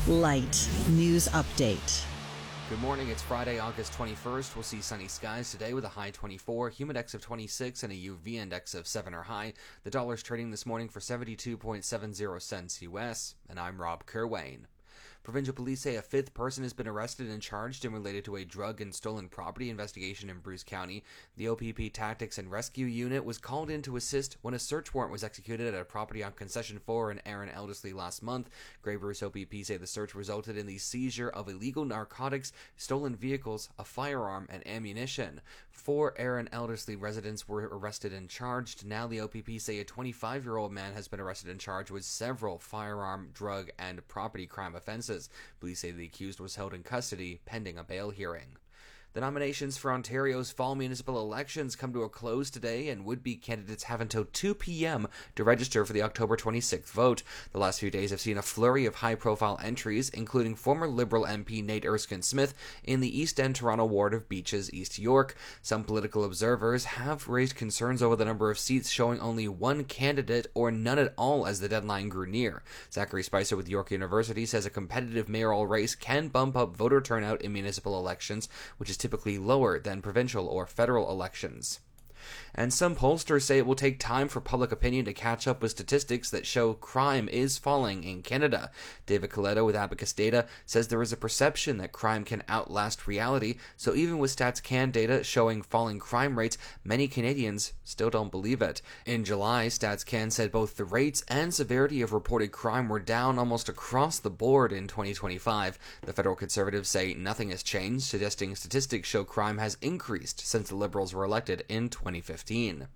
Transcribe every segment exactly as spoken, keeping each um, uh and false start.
Light News Update. Good morning, it's Friday, August twenty-first. We'll see sunny skies today with a high twenty-four, humidex of twenty-six, and a U V index of seven or high. The dollar's trading this morning for seventy-two point seven zero cents U S, and I'm Rob Kerwayne. Provincial police say a fifth person has been arrested and charged and related to a drug and stolen property investigation in Bruce County. The O P P Tactics and Rescue Unit was called in to assist when a search warrant was executed at a property on Concession four in Erin Elderslie last month. Grey Bruce O P P say the search resulted in the seizure of illegal narcotics, stolen vehicles, a firearm, and ammunition. Four Erin Elderslie residents were arrested and charged. Now the O P P say a twenty-five-year-old man has been arrested and charged with several firearm, drug, and property crime offenses. Police say the accused was held in custody pending a bail hearing. The nominations for Ontario's fall municipal elections come to a close today, and would-be candidates have until two p.m. to register for the October twenty-sixth vote. The last few days have seen a flurry of high-profile entries, including former Liberal M P Nate Erskine-Smith in the East End Toronto ward of Beaches, East York. Some political observers have raised concerns over the number of seats showing only one candidate or none at all as the deadline grew near. Zachary Spicer with York University says a competitive mayoral race can bump up voter turnout in municipal elections, which is typically lower than provincial or federal elections. And some pollsters say it will take time for public opinion to catch up with statistics that show crime is falling in Canada. David Coletto with Abacus Data says there is a perception that crime can outlast reality, so even with StatsCan data showing falling crime rates, many Canadians still don't believe it. In July, StatsCan said both the rates and severity of reported crime were down almost across the board in twenty twenty-five. The federal Conservatives say nothing has changed, suggesting statistics show crime has increased since the Liberals were elected in twenty fifteen.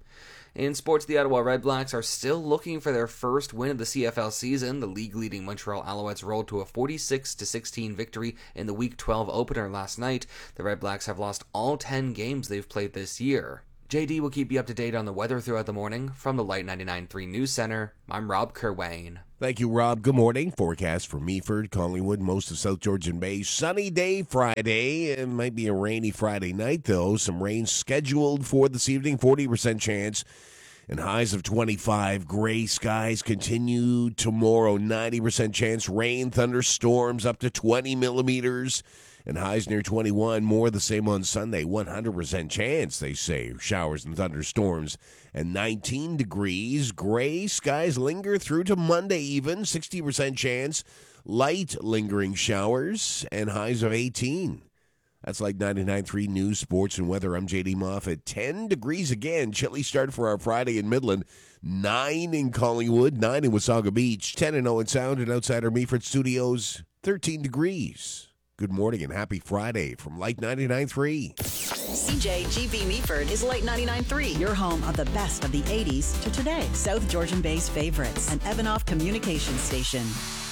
In sports, the Ottawa Redblacks are still looking for their first win of the C F L season. The league-leading Montreal Alouettes rolled to a forty-six to sixteen victory in the Week twelve opener last night. The Redblacks have lost all ten games they've played this year. J D will keep you up to date on the weather throughout the morning. From the Light ninety-nine point three News Center, I'm Rob Kerwayne. Thank you, Rob. Good morning. Forecast for Meaford, Collingwood, most of South Georgian Bay. Sunny day Friday. It might be a rainy Friday night, though. Some rain scheduled for this evening, forty percent chance. And highs of twenty-five. Gray skies continue tomorrow. ninety percent chance. Rain, thunderstorms up to twenty millimeters. And highs near twenty-one. More the same on Sunday. one hundred percent chance, they say. Showers and thunderstorms. And nineteen degrees. Gray skies linger through to Monday even. sixty percent chance. Light lingering showers. And highs of eighteen. That's like ninety-nine point three News, Sports, and Weather. I'm J D Moffat. ten degrees again. Chilly start for our Friday in Midland. nine in Collingwood. nine in Wasaga Beach. ten in Owen Sound. And outside our Meaford studios, thirteen degrees. Good morning and happy Friday from Light ninety-nine point three. C J G B Meaford is Light ninety-nine point three, your home of the best of the eighties to today. South Georgian Bay's favorites, an Evanoff communications station.